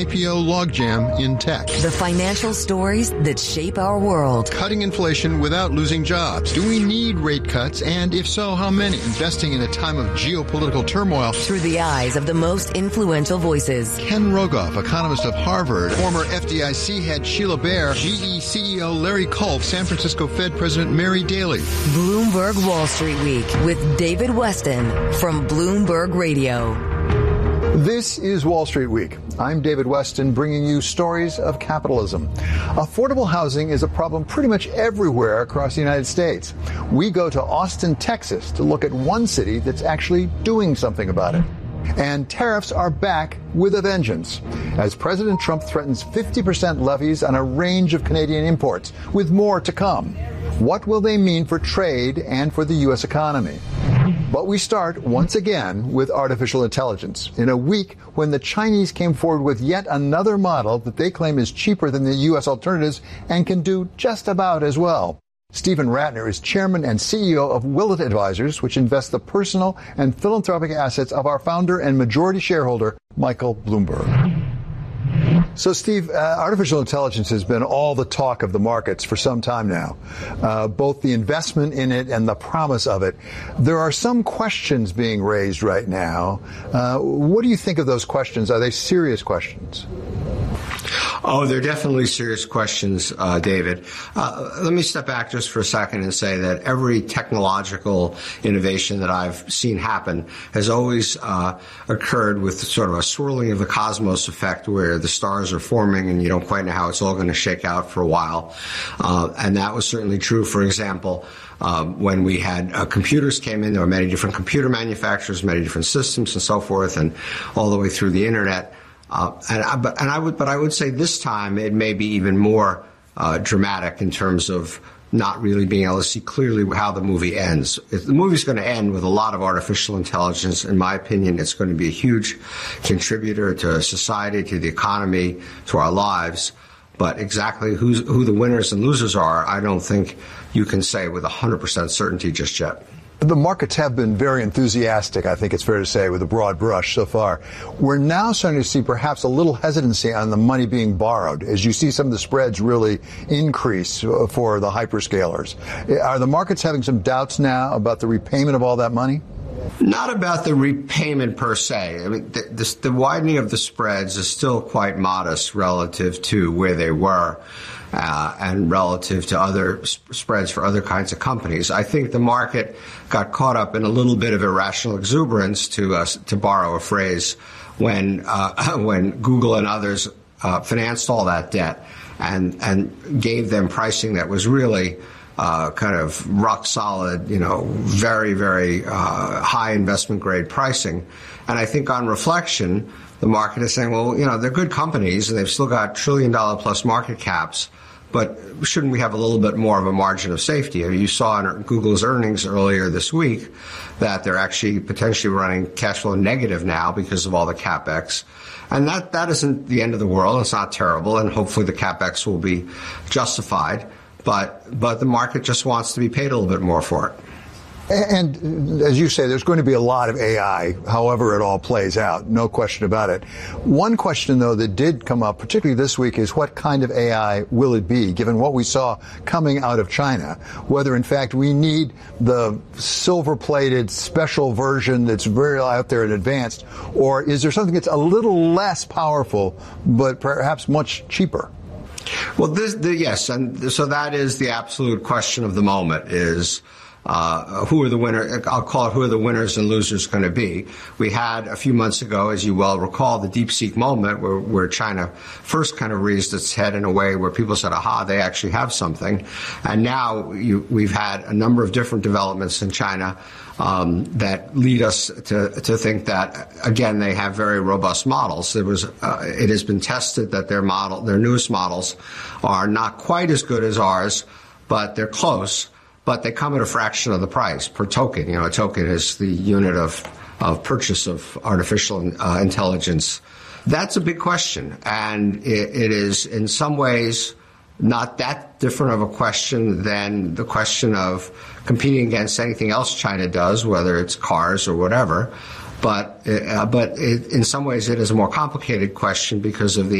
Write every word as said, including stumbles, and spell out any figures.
P O logjam in tech. The financial stories that shape our world. Cutting inflation without losing jobs. Do we need rate cuts? And if so, how many? Investing in a time of geopolitical turmoil. Through the eyes of the most influential voices. Ken Rogoff, economist of Harvard. Former F D I C head Sheila Bair. G E C E O Larry Culp. San Francisco Fed President Mary Daly. Bloomberg Wall Street Week with David Weston from Bloomberg Radio. This is Wall Street Week. I'm David Weston, bringing you stories of capitalism. Affordable housing is a problem pretty much everywhere across the United States. We go to Austin, Texas, to look at one city that's actually doing something about it. And tariffs are back with a vengeance, as President Trump threatens fifty percent levies on a range of Canadian imports, with more to come. What will they mean for trade and for the U S economy? But we start, once again, with artificial intelligence. In a week when the Chinese came forward with yet another model that they claim is cheaper than the U S alternatives and can do just about as well. Stephen Ratner is chairman and C E O of Willett Advisors, which invests the personal and philanthropic assets of our founder and majority shareholder, Michael Bloomberg. So, Steve, uh, artificial intelligence has been all the talk of the markets for some time now, uh, both the investment in it and the promise of it. There are some questions being raised right now. Uh, what do you think of those questions? Are they serious questions? Oh, they're definitely serious questions, uh, David. Uh, let me step back just for a second and say that every technological innovation that I've seen happen has always uh, occurred with sort of a swirling of the cosmos effect where the stars are forming and you don't quite know how it's all going to shake out for a while. Uh, and that was certainly true, for example, Um, when we had uh, computers came in, there were many different computer manufacturers, many different systems and so forth, and all the way through the Internet. Uh, and, I, but, and I would, but I would say this time it may be even more uh, dramatic in terms of not really being able to see clearly how the movie ends. If the movie's going to end with a lot of artificial intelligence, in my opinion, it's going to be a huge contributor to society, to the economy, to our lives. But exactly who's, who the winners and losers are, I don't think you can say with one hundred percent certainty just yet. The markets have been very enthusiastic, I think it's fair to say, with a broad brush so far. We're now starting to see perhaps a little hesitancy on the money being borrowed as you see some of the spreads really increase for the hyperscalers. Are the markets having some doubts now about the repayment of all that money? Not about the repayment per se. I mean, the, the, the widening of the spreads is still quite modest relative to where they were. Uh, and relative to other sp- spreads for other kinds of companies. I think the market got caught up in a little bit of irrational exuberance, to uh, to borrow a phrase, when uh, when Google and others uh, financed all that debt and and gave them pricing that was really uh, kind of rock solid, you know, very, very uh, high investment grade pricing. And I think on reflection, the market is saying, well, you know, they're good companies and they've still got trillion dollar plus market caps. But shouldn't we have a little bit more of a margin of safety? I mean, you saw in Google's earnings earlier this week that they're actually potentially running cash flow negative now because of all the CapEx. And that, that isn't the end of the world. It's not terrible. And hopefully the CapEx will be justified. But, but the market just wants to be paid a little bit more for it. And as you say, there's going to be a lot of A I, however it all plays out, no question about it. One question, though, that did come up, particularly this week, is what kind of A I will it be, given what we saw coming out of China? Whether, in fact, we need the silver-plated special version that's very out there and advanced, or is there something that's a little less powerful, but perhaps much cheaper? Well, this, the, yes, and so that is the absolute question of the moment is, Uh, who are the winners? I'll call it who are the winners and losers going to be. We had a few months ago, as you well recall, the DeepSeek moment where, where China first kind of raised its head in a way where people said, aha, they actually have something. And now you, we've had a number of different developments in China um, that lead us to, to think that, again, they have very robust models. It was, uh, it has been tested that their model, their newest models are not quite as good as ours, but they're close. But they come at a fraction of the price per token. You know, a token is the unit of, of purchase of artificial uh, intelligence. That's a big question. And it, it is in some ways not that different of a question than the question of competing against anything else China does, whether it's cars or whatever. But, uh, but it, in some ways it is a more complicated question because of the